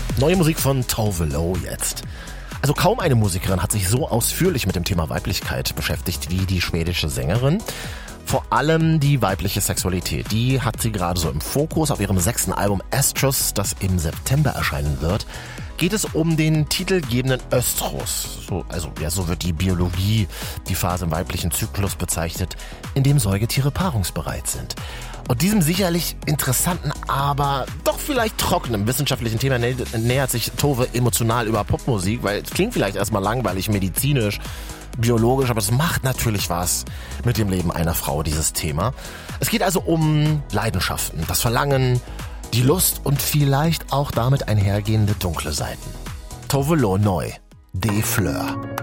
Neue Musik von Tove Lo jetzt. Also kaum eine Musikerin hat sich so ausführlich mit dem Thema Weiblichkeit beschäftigt wie die schwedische Sängerin. Vor allem die weibliche Sexualität, die hat sie gerade so im Fokus. Auf ihrem 6. Album Estrus, das im September erscheinen wird, geht es um den titelgebenden Östrus. So wird die Biologie, die Phase im weiblichen Zyklus bezeichnet, in dem Säugetiere paarungsbereit sind. Und diesem sicherlich interessanten, aber doch vielleicht trockenen wissenschaftlichen Thema nähert sich Tove emotional über Popmusik, weil es klingt vielleicht erstmal langweilig, medizinisch, biologisch, aber es macht natürlich was mit dem Leben einer Frau, dieses Thema. Es geht also um Leidenschaften, das Verlangen, die Lust und vielleicht auch damit einhergehende dunkle Seiten. Tove Lo neu, Des Fleurs.